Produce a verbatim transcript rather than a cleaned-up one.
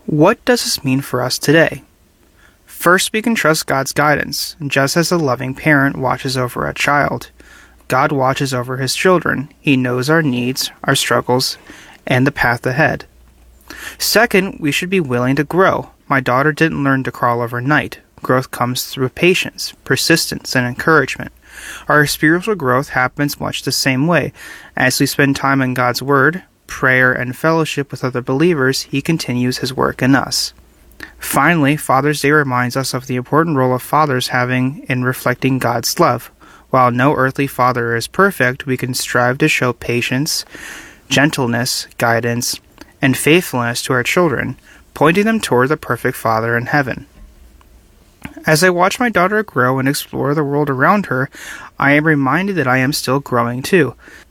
What does this mean for us today? First, we can trust God's guidance. Just as a loving parent watches over a child, God watches over his children. He knows our needs, our struggles, and the path ahead. Second, we should be willing to grow. My daughter didn't learn to crawl overnight. Growth comes through patience, persistence, and encouragement. Our spiritual growth happens much the same way. As we spend time in God's Word, prayer, and fellowship with other believers, He continues His work in us. Finally, Father's Day reminds us of the important role of fathers having in reflecting God's love. While no earthly father is perfect, we can strive to show patience, gentleness, guidance, and faithfulness to our children, pointing them toward the perfect Father in heaven. As I watch my daughter grow and explore the world around her, I am reminded that I am still growing too.